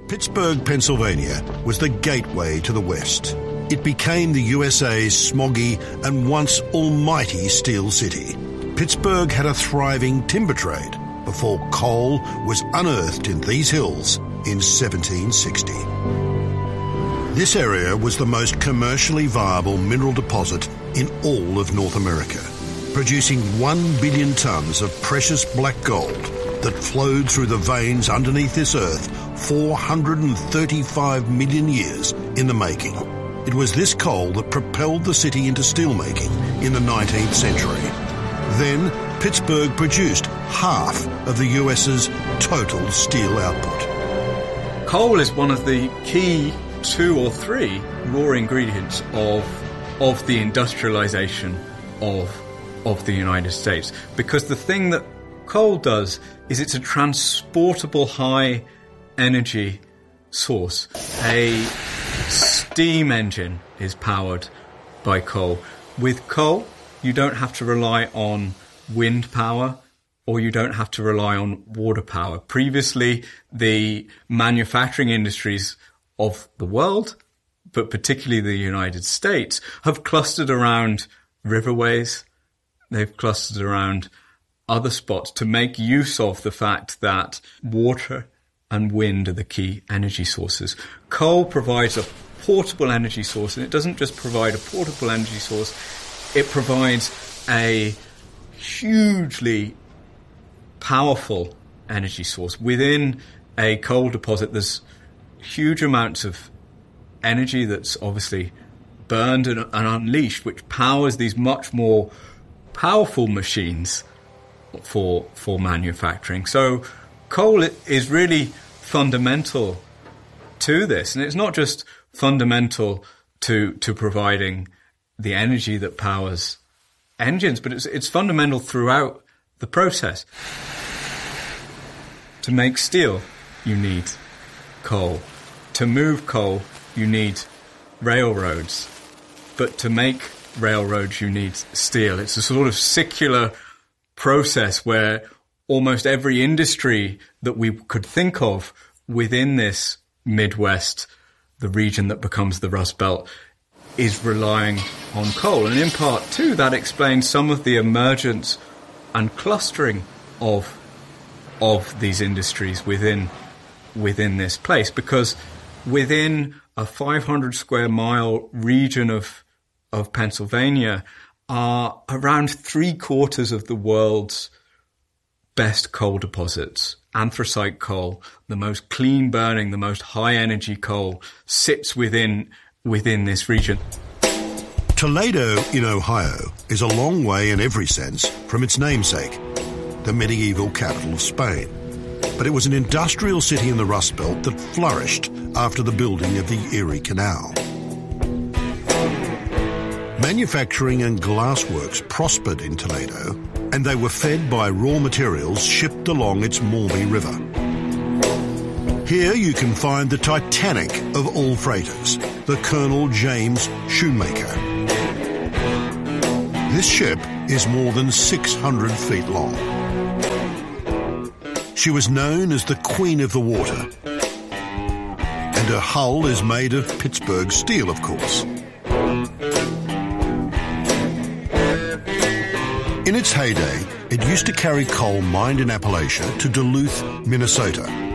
Pittsburgh, Pennsylvania was the gateway to the West. It became the USA's smoggy and once almighty steel city. Pittsburgh had a thriving timber trade before coal was unearthed in these hills in 1760. This area was the most commercially viable mineral deposit in all of North America, producing 1 billion tons of precious black gold that flowed through the veins underneath this earth 435 million years in the making. It was this coal that propelled the city into steelmaking in the 19th century. Then, Pittsburgh produced half of the US's total steel output. Coal is one of the key 2 or 3 raw ingredients of the industrialization of the United States. Because the thing that coal does is it's a transportable high energy source. A steam engine is powered by coal. With coal, you don't have to rely on wind power or you don't have to rely on water power. Previously, the manufacturing industries of the world, but particularly the United States, have clustered around riverways. They've clustered around other spots to make use of the fact that water and wind are the key energy sources. Coal provides a portable energy source, and it doesn't just provide a portable energy source, it provides a hugely powerful energy source. Within a coal deposit, there's huge amounts of energy that's obviously burned and unleashed, which powers these much more powerful machines for manufacturing. So coal is really fundamental to this, and it's not just fundamental to providing the energy that powers engines, but it's fundamental throughout the process. To make steel, you need coal. To move coal, you need railroads. But to make railroads, you need steel. It's a sort of circular process where almost every industry that we could think of within this Midwest, the region that becomes the Rust Belt, is relying on coal. And in part, too, that explains some of the emergence and clustering of these industries within this place, because within a 500 square mile region of Pennsylvania are around 3/4 of the world's best coal deposits. Anthracite coal, the most clean burning, the most high energy coal, sits within this region. Toledo in Ohio is a long way in every sense from its namesake, the medieval capital of Spain. But it was an industrial city in the Rust Belt that flourished after the building of the Erie Canal. Manufacturing and glassworks prospered in Toledo, and they were fed by raw materials shipped along its Maumee River. Here you can find the Titanic of all freighters, the Colonel James Shoemaker. This ship is more than 600 feet long. She was known as the Queen of the Water, and her hull is made of Pittsburgh steel, of course. In its heyday, it used to carry coal mined in Appalachia to Duluth, Minnesota.